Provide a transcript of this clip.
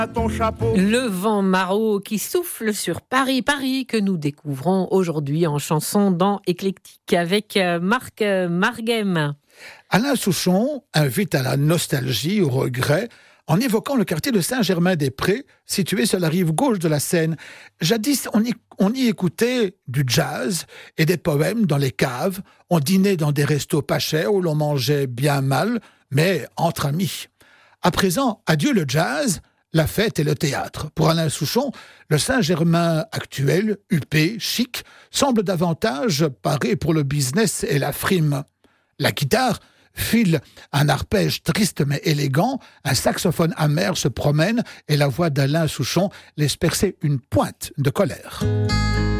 à ton chapeau. Le vent maraud qui souffle sur Paris, Paris, que nous découvrons aujourd'hui en chanson dans Éclectique avec Marc Marguem. Alain Souchon invite à la nostalgie, au regret, en évoquant le quartier de Saint-Germain-des-Prés, situé sur la rive gauche de la Seine. Jadis, on y écoutait du jazz et des poèmes dans les caves. On dînait dans des restos pas chers où l'on mangeait bien mal, mais entre amis. À présent, adieu le jazz, la fête et le théâtre. Pour Alain Souchon, le Saint-Germain actuel, huppé, chic, semble davantage paré pour le business et la frime. La guitare file un arpège triste mais élégant, un saxophone amer se promène et la voix d'Alain Souchon laisse percer une pointe de colère.